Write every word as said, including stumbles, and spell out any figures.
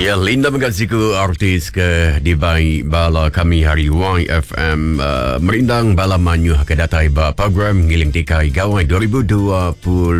Ya, Linda mengasiku artis ke Dibai Bala kami hari Y F M uh, merindang bala manyu ke datai ba program ngiling tikai gawai dua ribu dua puluh